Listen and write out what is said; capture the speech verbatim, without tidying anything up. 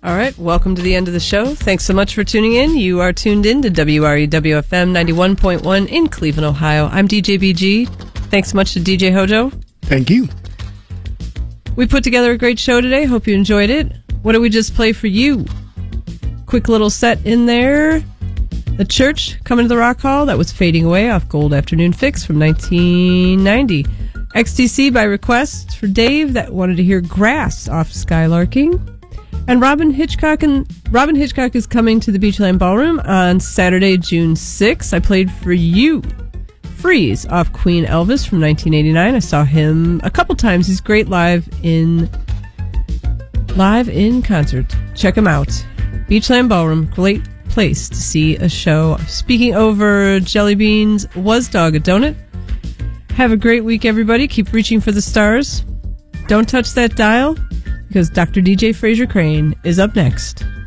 All right, welcome to the end of the show. Thanks so much for tuning in. You are tuned in to W R E W F M ninety-one point one in Cleveland, Ohio. I'm D J B G. Thanks so much to D J Hojo. Thank you. We put together a great show today. Hope you enjoyed it. What did we just play for you? Quick little set in there. The Church, Coming to the Rock Hall. That was Fading Away off Gold Afternoon Fix from nineteen ninety. X T C by request for Dave that wanted to hear Grass off Skylarking. And Robin Hitchcock and Robin Hitchcock is coming to the Beachland Ballroom on Saturday, June sixth. I played for you Freeze off Queen Elvis from nineteen eighty-nine. I saw him a couple times. He's great live in live in concert. Check him out. Beachland Ballroom, great place to see a show. Speaking over Jelly Beans, Was Dog a Donut? Have a great week, everybody. Keep reaching for the stars. Don't touch that dial, because Doctor D J Fraser Crane is up next.